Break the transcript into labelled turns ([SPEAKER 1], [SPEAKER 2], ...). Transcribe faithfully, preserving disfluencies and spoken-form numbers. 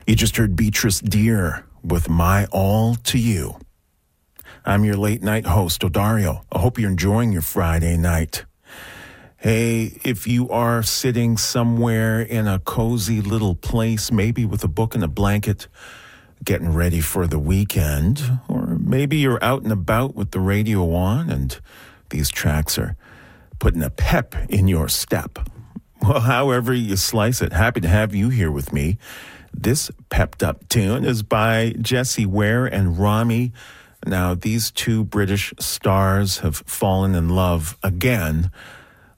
[SPEAKER 1] You just heard Beatrice Deer with My All to You. I'm your late night host, Odario. I hope you're enjoying your Friday night. Hey, if you are sitting somewhere in a cozy little place, maybe with a book and a blanket, getting ready for the weekend, or maybe you're out and about with the radio on and these tracks are putting a pep in your step. Well, however you slice it, happy to have you here with me. This pepped up tune is by Jessie Ware and Rami. Now, these two British stars have fallen in love again